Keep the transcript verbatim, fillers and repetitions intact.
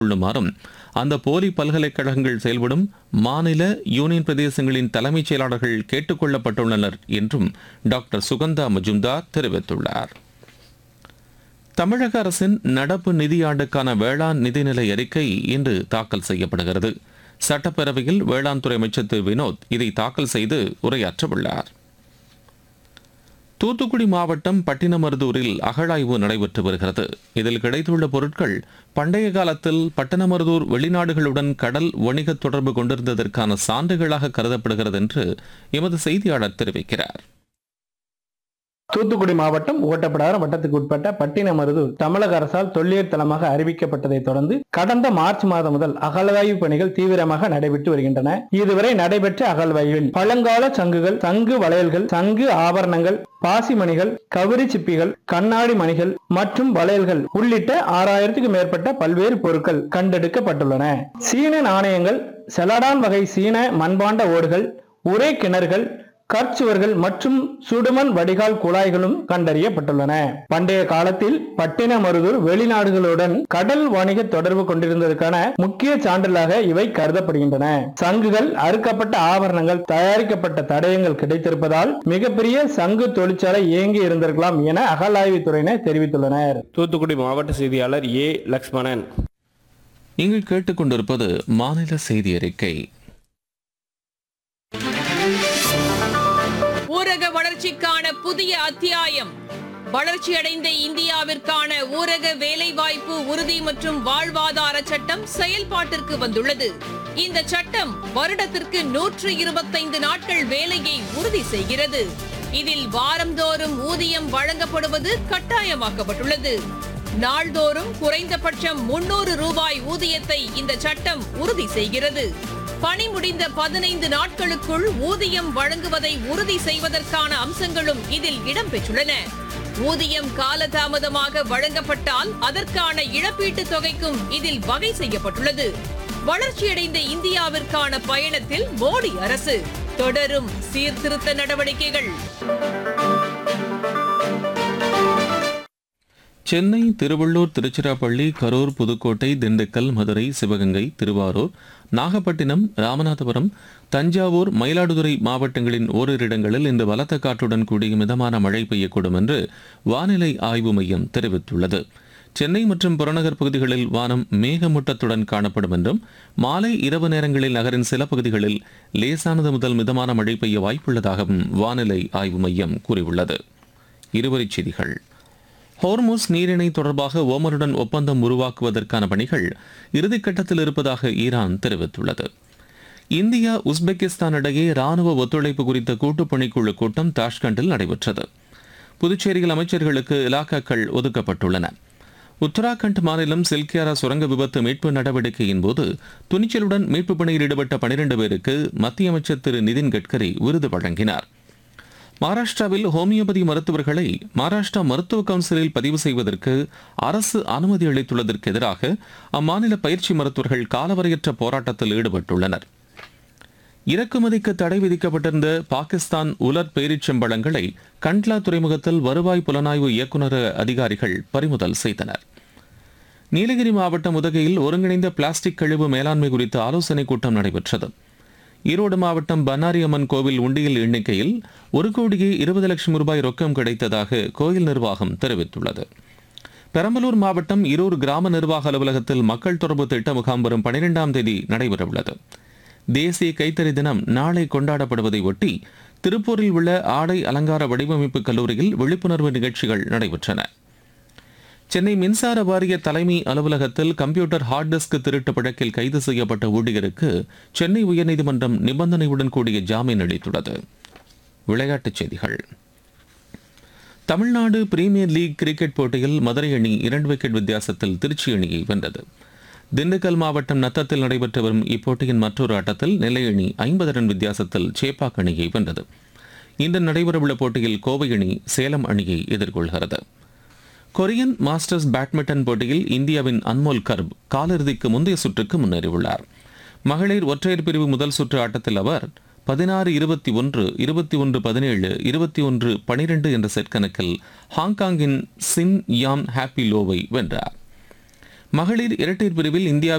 கொள்ளுமாறும் அந்த போலி பல்கலைக்கழகங்கள் செயல்படும் மாநில யூனியன் பிரதேசங்களின் தலைமைச் செயலாளர்கள் கேட்டுக் கொள்ளப்பட்டுள்ளனர் என்றும் டாக்டர் சுகந்தா மஜும்தார் தெரிவித்துள்ளார். தமிழக அரசின் நடப்பு நிதியாண்டுக்கான வேளாண் நிதிநிலை அறிக்கை இன்று தாக்கல் செய்யப்படுகிறது. சட்டப்பேரவையில் வேளாண் துறை அமைச்சர் திரு வினோத் இதை தாக்கல் செய்து உரையாற்றவுள்ளார். தூத்துக்குடி மாவட்டம் பட்டினமருதூரில் அகழாய்வு நடைபெற்று வருகிறது. இதில் கிடைத்துள்ள பொருட்கள் பண்டைய காலத்தில் பட்டினமருதூர் வெளிநாடுகளுடன் கடல் வணிக தொடர்பு கொண்டிருந்ததற்கான சான்றுகளாக கருதப்படுகிறது என்று எமது செய்தியாளர் தெரிவிக்கிறார். தூத்துக்குடி மாவட்டம் ஓட்டப்பிடாரம் வட்டத்துக்கு உட்பட்ட பட்டினமருதூர் தமிழக அரசால் தொல்லியல் தலமாக அறிவிக்கப்பட்டதை தொடர்ந்து கடந்த மார்ச் மாதம் முதல் அகழ்வாய்வு பணிகள் தீவிரமாக நடைபெற்று வருகின்றன. இதுவரை நடைபெற்ற அகழ்வாய்வில் பழங்கால சங்குகள், சங்கு வளையல்கள், சங்கு ஆபரணங்கள், பாசிமணிகள், கவரி சிப்பிகள், கண்ணாடி மணிகள் மற்றும் வளையல்கள் உள்ளிட்ட ஆறாயிரத்துக்கும் மேற்பட்ட பல்வேறு பொருட்கள் கண்டெடுக்கப்பட்டுள்ளன. சீன நாணயங்கள், செலடான் வகை சீன மண்பாண்ட ஓடுகள், உரை கிணறுகள், கற்சுவர்கள் மற்றும் சுடுமண் வடிகால் குழாய்களும் கண்டறியப்பட்டுள்ளன. பண்டைய காலத்தில் பட்டினமருதூர் வெளிநாடுகளுடன் கடல் வணிக தொடர்பு கொண்டிருந்ததற்கான முக்கிய சான்றிலாக இவை கருதப்படுகின்றன. சங்குகள், அறுக்கப்பட்ட ஆபரணங்கள், தயாரிக்கப்பட்ட தடயங்கள் கிடைத்திருப்பதால் மிகப்பெரிய சங்கு தொழிற்சாலை இயங்கி இருந்திருக்கலாம் என அகழாய்வுத்துறையினர் தெரிவித்துள்ளனர். தூத்துக்குடி மாவட்ட செய்தியாளர் ஏ லக்ஷ்மணன். நீங்கள் கேட்டுக்கொண்டிருப்பது மாநில செய்தி அறிக்கை. ஊரக வளர்ச்சிக்கான புதிய அத்தியாயம். வளர்ச்சியடைந்த இந்தியாவிற்கான ஊரக வேலைவாய்ப்பு உறுதி மற்றும் வாழ்வாதார சட்டம் செயல்பாட்டிற்கு வந்துள்ளது. இந்த சட்டம் வருடத்திற்கு நூற்று இருபத்தைந்து நாட்கள் வேலையை உறுதி செய்கிறது. இதில் வாரந்தோறும் ஊதியம் வழங்கப்படுவது கட்டாயமாக்கப்பட்டுள்ளது. நாள்தோறும் குறைந்தபட்சம் முன்னூறு ரூபாய் ஊதியத்தை இந்த சட்டம் உறுதி செய்கிறது. பணி முடிந்த பதினைந்து நாட்களுக்குள் ஊதியம் வழங்குவதை உறுதி செய்வதற்கான அம்சங்களும் இதில் இடம்பெற்றுள்ளன. ஊதியம் காலதாமதமாக வழங்கப்பட்டால் அதற்கான இழப்பீட்டுத் தொகைக்கும் இதில் வகை செய்யப்பட்டுள்ளது. வளர்ச்சியடைந்த இந்தியாவிற்கான பயணத்தில் மோடி அரசு தொடரும் சீர்திருத்த நடவடிக்கைகள். சென்னை, திருவள்ளூர், திருச்சிராப்பள்ளி, கரூர், புதுக்கோட்டை, திண்டுக்கல், மதுரை, சிவகங்கை, திருவாரூர், நாகப்பட்டினம், ராமநாதபுரம், தஞ்சாவூர், மயிலாடுதுறை மாவட்டங்களின் ஓரிரு இடங்களில் இந்த பலத்த காற்றுடன் கூடிய மிதமான மழை பெய்யக்கூடும் என்று வானிலை ஆய்வு மையம் தெரிவித்துள்ளது. சென்னை மற்றும் புறநகர் பகுதிகளில் வானம் மேகமூட்டத்துடன் காணப்படும் என்றும் மாலை இரவு நேரங்களில் நகரின் சில பகுதிகளில் லேசானது முதல் மிதமான மழை பெய்ய வாய்ப்புள்ளதாகவும் வானிலை ஆய்வு மையம் கூறியுள்ளது. இருவரிச் செய்திகள். ஹோர்முஸ் நீரிணை தொடர்பாக ஓமனுடன் ஒப்பந்தம் உருவாக்குவதற்கான பணிகள் இறுதிக்கட்டத்தில் இருப்பதாக ஈரான் தெரிவித்துள்ளது. இந்தியா, உஸ்பெகிஸ்தான் இடையே ராணுவ ஒத்துழைப்பு குறித்த கூட்டுப்பணிக்குழு கூட்டம் தாஷ்கண்டில் நடைபெற்றது. புதுச்சேரியில் அமைச்சர்களுக்கு இலாக்காக்கள் ஒதுக்கப்பட்டுள்ளன. உத்தராகண்ட் மாநிலம் சில்கியாரா சுரங்க விபத்து மீட்பு நடவடிக்கையின் போது துணிச்சலுடன் மீட்புப் பணியில் ஈடுபட்ட பனிரெண்டு பேருக்கு மத்திய அமைச்சர் திரு நிதின் கட்கரி விருது வழங்கினார். மகாராஷ்டிராவில் ஹோமியோபதி மருத்துவர்களை மகாராஷ்டிரா மருத்துவ கவுன்சிலில் பதிவு செய்வதற்கு அரசு அனுமதி அளித்துள்ளதற்கு எதிராக அம்மாநில பயிற்சி மருத்துவர்கள் காலவரையற்ற போராட்டத்தில் ஈடுபட்டுள்ளனர். இறக்குமதிக்கு தடை விதிக்கப்பட்டிருந்த பாகிஸ்தான் உலர் பேரிச்சம்பழங்களை கண்ட்லா துறைமுகத்தில் வருவாய் புலனாய்வு இயக்குநர அதிகாரிகள் பறிமுதல் செய்தனர். நீலகிரி மாவட்டம் உதகையில் ஒருங்கிணைந்த பிளாஸ்டிக் கழிவு மேலாண்மை குறித்த ஆலோசனைக் கூட்டம் நடைபெற்றது. ஈரோடு மாவட்டம் பன்னாரி அம்மன் கோவில் உண்டியல் எண்ணிக்கையில் ஒரு கோடியே இருபது லட்சம் ரூபாய் ரொக்கம் கிடைத்ததாக கோயில் நிர்வாகம் தெரிவித்துள்ளது. பெரம்பலூர் மாவட்டம் ஈரூர் கிராம நிர்வாக அலுவலகத்தில் மக்கள் தொடர்பு திட்ட முகாம் வரும் பனிரெண்டாம் தேதி நடைபெறவுள்ளது. தேசிய கைத்தறி தினம் நாளை கொண்டாடப்படுவதை ஒட்டி திருப்பூரில் உள்ள ஆடை அலங்கார வடிவமைப்பு கல்லூரியில் விழிப்புணர்வு நிகழ்ச்சிகள் நடைபெற்றன. சென்னை மின்சார வாரிய தலைமை அலுவலகத்தில் கம்ப்யூட்டர் ஹார்ட் டிஸ்க் திருட்டு வழக்கில் கைது செய்யப்பட்ட ஊழியருக்கு சென்னை உயர்நீதிமன்றம் நிபந்தனையுடன் கூடிய ஜாமீன் அளித்துள்ளது. விளையாட்டுச் செய்திகள். தமிழ்நாடு பிரீமியர் லீக் கிரிக்கெட் போட்டியில் மதுரை அணி இரண்டு விக்கெட் வித்தியாசத்தில் திருச்சி அணியை வென்றது. திண்டுக்கல் மாவட்டம் நத்தத்தில் நடைபெற்று வரும் இப்போட்டியின் மற்றொரு ஆட்டத்தில் நெல்லை அணி ஐம்பது ரன் வித்தியாசத்தில் சேப்பாக் அணியை வென்றது. இன்று நடைபெறவுள்ள போட்டியில் கோவை அணி சேலம் அணியை எதிர்கொள்கிறது. கொரியன் மாஸ்டர்ஸ் பேட்மிண்டன் போட்டியில் இந்தியாவின் அன்மோல் கர்ப் காலிறுதிக்கு முந்தைய சுற்றுக்கு முன்னேறியுள்ளார். மகளிர் ஒற்றையர் பிரிவு முதல் சுற்று ஆட்டத்தில் அவர் பதினாறு இருபத்தி ஒன்று இருபத்தி ஒன்று பதினேழு இருபத்தி ஒன்று பனிரெண்டு என்ற செட் கணக்கில் ஹாங்காங்கின் சின் யாம் ஹாப்பி லோவை வென்றார். மகளிர் இரட்டையர் பிரிவில் இந்தியா